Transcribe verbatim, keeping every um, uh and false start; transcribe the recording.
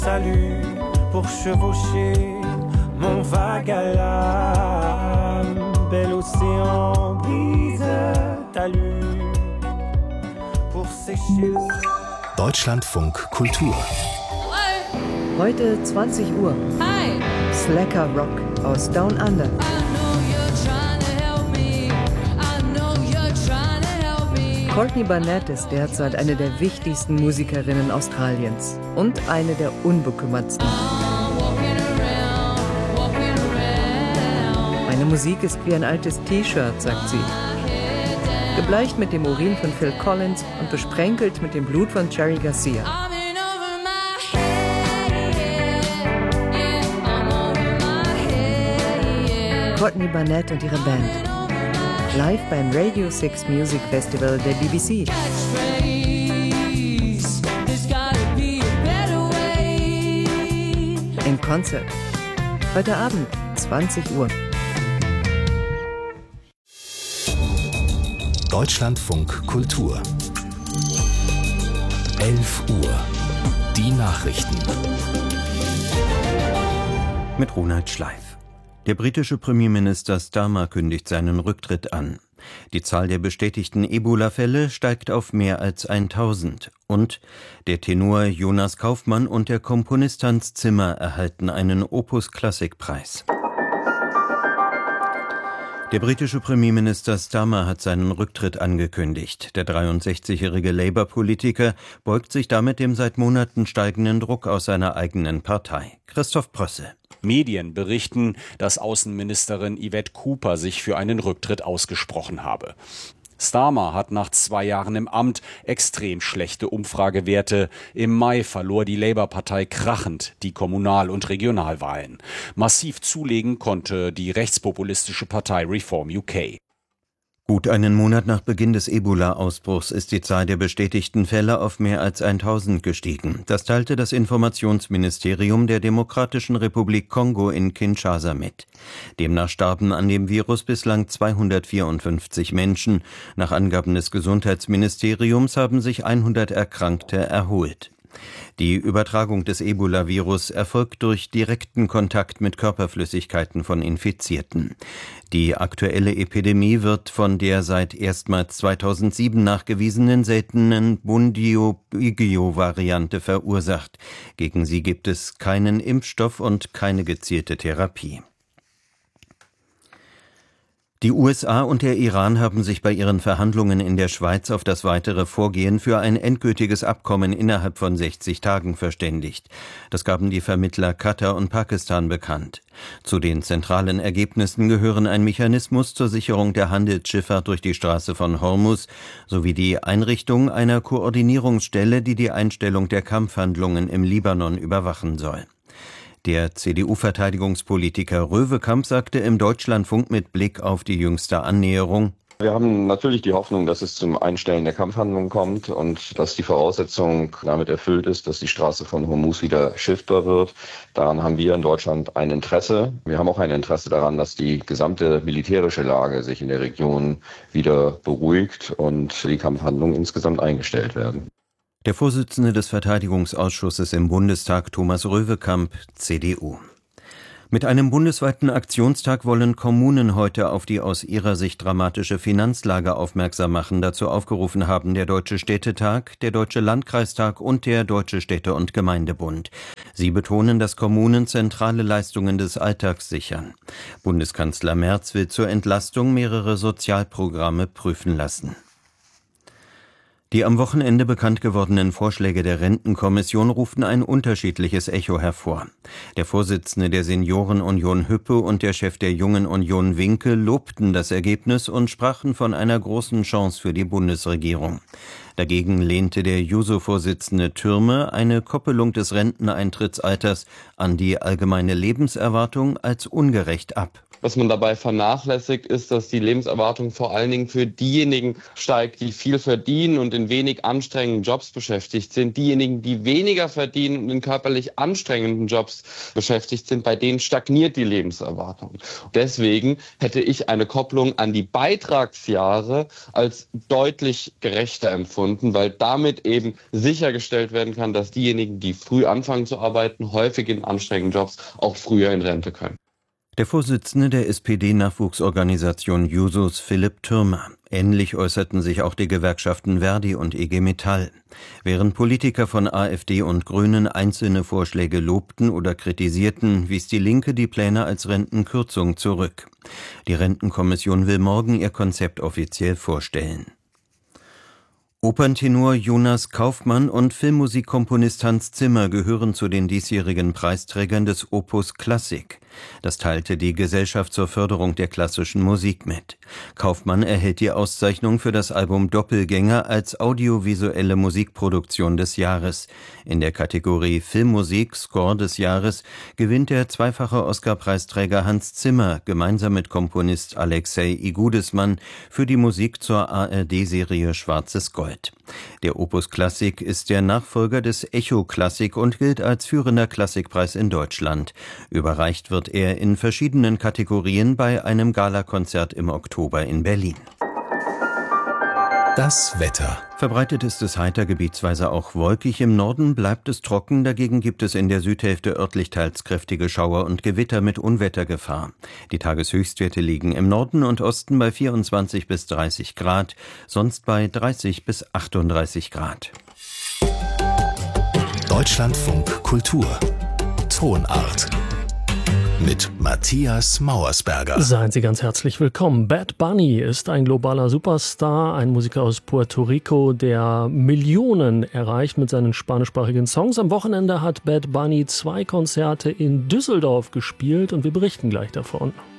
Salut pour chevaucher mon vague à l'âme, bel océan brise talus pour sécher. Deutschlandfunk Kultur. Heute zwanzig Uhr. Hi. Slacker Rock aus Down Under. Courtney Barnett ist derzeit eine der wichtigsten Musikerinnen Australiens und eine der unbekümmertsten. Meine Musik ist wie ein altes T-Shirt, sagt sie. Gebleicht mit dem Urin von Phil Collins und besprenkelt mit dem Blut von Jerry Garcia. Courtney Barnett und ihre Band. Live beim Radio six Music Festival der B B C. In Konzert. Heute Abend, zwanzig Uhr. Deutschlandfunk Kultur. elf Uhr. Die Nachrichten. Mit Ronald Schleif. Der britische Premierminister Starmer kündigt seinen Rücktritt an. Die Zahl der bestätigten Ebola-Fälle steigt auf mehr als tausend. Und der Tenor Jonas Kaufmann und der Komponist Hans Zimmer erhalten einen Opus-Klassik-Preis. Der britische Premierminister Starmer hat seinen Rücktritt angekündigt. Der dreiundsechzigjährige Labour-Politiker beugt sich damit dem seit Monaten steigenden Druck aus seiner eigenen Partei. Christoph Prösse. Medien berichten, dass Außenministerin Yvette Cooper sich für einen Rücktritt ausgesprochen habe. Starmer hat nach zwei Jahren im Amt extrem schlechte Umfragewerte. Im Mai verlor die Labour-Partei krachend die Kommunal- und Regionalwahlen. Massiv zulegen konnte die rechtspopulistische Partei Reform U K. Gut einen Monat nach Beginn des Ebola-Ausbruchs ist die Zahl der bestätigten Fälle auf mehr als tausend gestiegen. Das teilte das Informationsministerium der Demokratischen Republik Kongo in Kinshasa mit. Demnach starben an dem Virus bislang zweihundertvierundfünfzig Menschen. Nach Angaben des Gesundheitsministeriums haben sich hundert Erkrankte erholt. Die Übertragung des Ebola-Virus erfolgt durch direkten Kontakt mit Körperflüssigkeiten von Infizierten. Die aktuelle Epidemie wird von der seit erstmals zweitausendsieben nachgewiesenen seltenen Bundibugyo-Variante verursacht. Gegen sie gibt es keinen Impfstoff und keine gezielte Therapie. Die U S A und der Iran haben sich bei ihren Verhandlungen in der Schweiz auf das weitere Vorgehen für ein endgültiges Abkommen innerhalb von sechzig Tagen verständigt. Das gaben die Vermittler Katar und Pakistan bekannt. Zu den zentralen Ergebnissen gehören ein Mechanismus zur Sicherung der Handelsschifffahrt durch die Straße von Hormuz sowie die Einrichtung einer Koordinierungsstelle, die die Einstellung der Kampfhandlungen im Libanon überwachen soll. Der C D U-Verteidigungspolitiker Röwekamp sagte im Deutschlandfunk mit Blick auf die jüngste Annäherung: Wir haben natürlich die Hoffnung, dass es zum Einstellen der Kampfhandlungen kommt und dass die Voraussetzung damit erfüllt ist, dass die Straße von Hormuz wieder schiffbar wird. Daran haben wir in Deutschland ein Interesse. Wir haben auch ein Interesse daran, dass die gesamte militärische Lage sich in der Region wieder beruhigt und die Kampfhandlungen insgesamt eingestellt werden. Der Vorsitzende des Verteidigungsausschusses im Bundestag, Thomas Röwekamp, C D U. Mit einem bundesweiten Aktionstag wollen Kommunen heute auf die aus ihrer Sicht dramatische Finanzlage aufmerksam machen. Dazu aufgerufen haben der Deutsche Städtetag, der Deutsche Landkreistag und der Deutsche Städte- und Gemeindebund. Sie betonen, dass Kommunen zentrale Leistungen des Alltags sichern. Bundeskanzler Merz will zur Entlastung mehrere Sozialprogramme prüfen lassen. Die am Wochenende bekannt gewordenen Vorschläge der Rentenkommission rufen ein unterschiedliches Echo hervor. Der Vorsitzende der Seniorenunion Hüppe und der Chef der Jungen Union Winke lobten das Ergebnis und sprachen von einer großen Chance für die Bundesregierung. Dagegen lehnte der Juso-Vorsitzende Türme eine Koppelung des Renteneintrittsalters an die allgemeine Lebenserwartung als ungerecht ab. Was man dabei vernachlässigt, ist, dass die Lebenserwartung vor allen Dingen für diejenigen steigt, die viel verdienen und in wenig anstrengenden Jobs beschäftigt sind. Diejenigen, die weniger verdienen und in körperlich anstrengenden Jobs beschäftigt sind, bei denen stagniert die Lebenserwartung. Deswegen hätte ich eine Kopplung an die Beitragsjahre als deutlich gerechter empfunden, weil damit eben sichergestellt werden kann, dass diejenigen, die früh anfangen zu arbeiten, häufig in anstrengenden Jobs auch früher in Rente können. Der Vorsitzende der S P D-Nachwuchsorganisation Jusos, Philipp Thürmer. Ähnlich äußerten sich auch die Gewerkschaften Verdi und I G Metall. Während Politiker von AfD und Grünen einzelne Vorschläge lobten oder kritisierten, wies die Linke die Pläne als Rentenkürzung zurück. Die Rentenkommission will morgen ihr Konzept offiziell vorstellen. Operntenor Jonas Kaufmann und Filmmusikkomponist Hans Zimmer gehören zu den diesjährigen Preisträgern des Opus Klassik. Das teilte die Gesellschaft zur Förderung der klassischen Musik mit. Kaufmann erhält die Auszeichnung für das Album Doppelgänger als audiovisuelle Musikproduktion des Jahres. In der Kategorie Filmmusik Score des Jahres gewinnt der zweifache Oscar-Preisträger Hans Zimmer gemeinsam mit Komponist Alexei Igudismann für die Musik zur A R D-Serie Schwarzes Gold. Der Opus Klassik ist der Nachfolger des Echo Klassik und gilt als führender Klassikpreis in Deutschland. Überreicht wird er in verschiedenen Kategorien bei einem Galakonzert im Oktober in Berlin. Das Wetter. Verbreitet ist es heiter, gebietsweise auch wolkig. Im Norden bleibt es trocken, dagegen gibt es in der Südhälfte örtlich teils kräftige Schauer und Gewitter mit Unwettergefahr. Die Tageshöchstwerte liegen im Norden und Osten bei vierundzwanzig bis dreißig Grad, sonst bei dreißig bis achtunddreißig Grad. Deutschlandfunk Kultur. Tonart. Mit Matthias Mauersberger. Seien Sie ganz herzlich willkommen. Bad Bunny ist ein globaler Superstar, ein Musiker aus Puerto Rico, der Millionen erreicht mit seinen spanischsprachigen Songs. Am Wochenende hat Bad Bunny zwei Konzerte in Düsseldorf gespielt und wir berichten gleich davon.